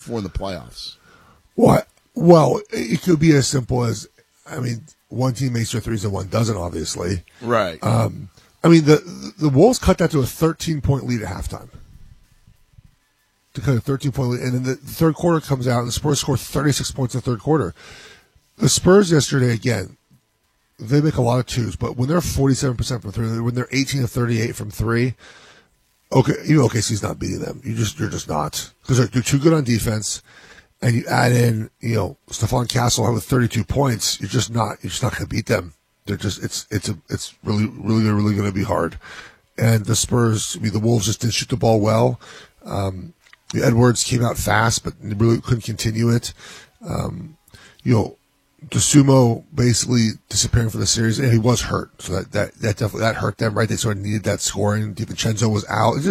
for in the playoffs? What? Well, it could be as simple as, one team makes their threes and one doesn't, obviously. Right. The Wolves cut that to a 13-point lead at halftime. To cut a 13-point lead. And then the third quarter comes out, and the Spurs score 36 points in the third quarter. The Spurs yesterday, again, they make a lot of twos, but when they're 47% from three, when they're 18 of 38 from three, OKC's not beating them. You're just not. Because they're too good on defense. And you add in, Stephon Castle with 32 points, you're just not going to beat them. They're just, it's really, really, really going to be hard. And the Spurs, the Wolves just didn't shoot the ball well. Edwards came out fast, but really couldn't continue it. DeSumo basically disappearing from the series, and he was hurt. So that definitely, that hurt them, right? They sort of needed that scoring. DiVincenzo was out. It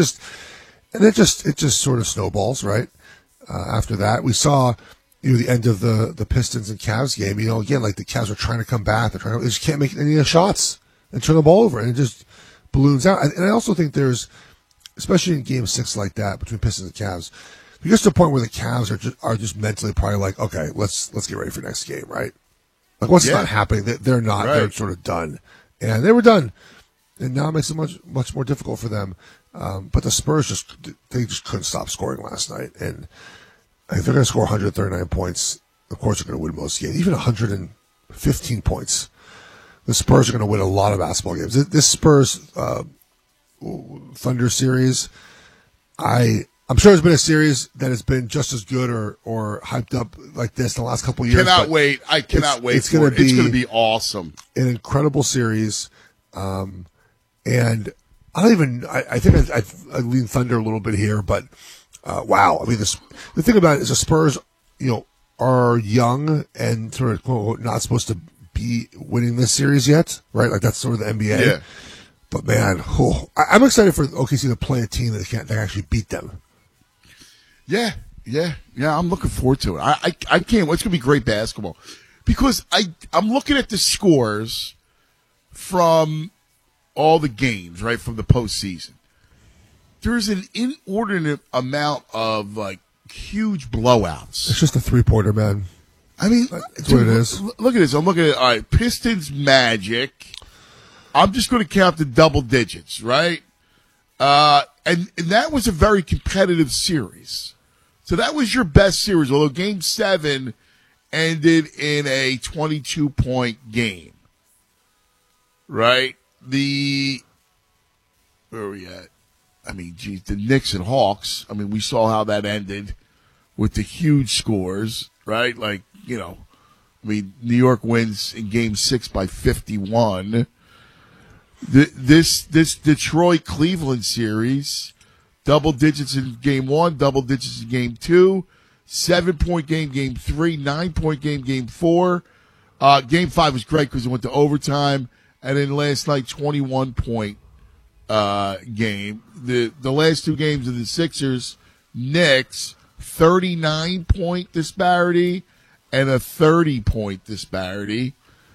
just sort of snowballs, right? After that, we saw, the end of the Pistons and Cavs game. Again, like the Cavs are trying to come back. They just can't make any shots and turn the ball over, and it just balloons out. And I also think there's, especially in Game 6 like that between Pistons and Cavs, it gets to a point where the Cavs are just mentally probably like, okay, let's get ready for next game, right? Like once it's not happening, they're not. Right. They're sort of done, and they were done, and now it makes it much more difficult for them. But the Spurs just couldn't stop scoring last night, and if they're going to score 139 points, of course they're going to win most games, even 115 points. The Spurs are going to win a lot of basketball games. This Spurs Thunder series, I'm sure there's been a series that has been just as good or hyped up like this in the last couple of years. Cannot wait. I cannot wait. It's going to be awesome. An incredible series, and I think I lean Thunder a little bit here, but wow. The thing about it is the Spurs, are young and sort of quote unquote, not supposed to be winning this series yet, right? Like that's sort of the NBA. Yeah. But man, I'm excited for OKC to play a team that can actually beat them. Yeah. I'm looking forward to it. I can't. It's going to be great basketball because I'm looking at the scores from all the games, right, from the postseason. There's an inordinate amount of like huge blowouts. It's just a 3-pointer, man. That's what it is. Look at this. I'm looking at all right. Pistons Magic. I'm just going to count the double digits, right? And that was a very competitive series. So that was your best series, although Game 7 ended in a 22-point game, right? Where are we at? The Knicks and Hawks. We saw how that ended with the huge scores, right? New York wins in Game 6 by 51. This Detroit-Cleveland series, double digits in Game 1, double digits in Game 2, 7-point game, Game 3, 9-point game, Game 4. Game 5 was great because it went to overtime, and then last night, 21-point game. The last two games of the Sixers, Knicks, 39-point disparity and a 30-point disparity.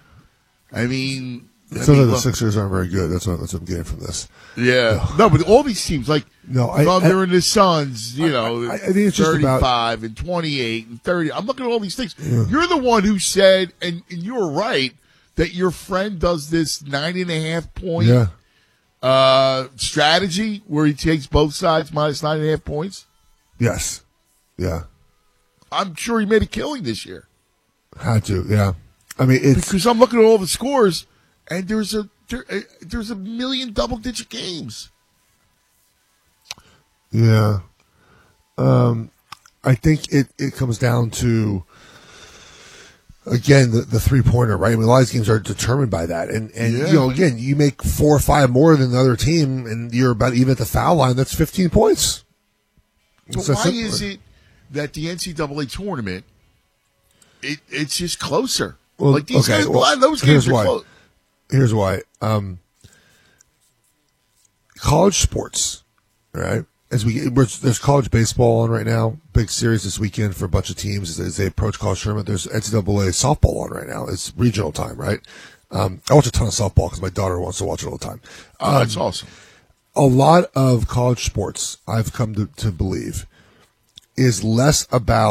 The Sixers aren't very good. That's what I'm getting from this. Yeah. No, but all these teams, Thunder and the Suns, I think it's 35 and 28 and 30. I'm looking at all these things. Yeah. You're the one who said, and you were right, that your friend does this 9.5-point strategy where he takes both sides minus 9.5 points. Yes. Yeah. I'm sure he made a killing this year. Had to, yeah. It's because I'm looking at all the scores, and there's a million double-digit games. Yeah. I think it comes down to, again, the three-pointer, right? A lot of these games are determined by that. And again, you make 4 or 5 more than the other team, and you're about even at the foul line, that's 15 points. But why is it that the NCAA tournament, it's just closer? Well, these guys, a lot of those games are close. Here's why. College sports, right? There's college baseball on right now. Big series this weekend for a bunch of teams as they approach college tournament. There's NCAA softball on right now. It's regional time, right? I watch a ton of softball because my daughter wants to watch it all the time. That's awesome. A lot of college sports, I've come to believe, is less about